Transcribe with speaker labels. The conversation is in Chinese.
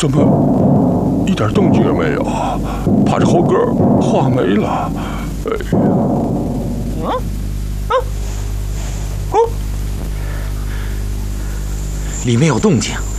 Speaker 1: 怎么一点动静也没有？怕这猴哥化没了。哎呀，
Speaker 2: 里面有动静。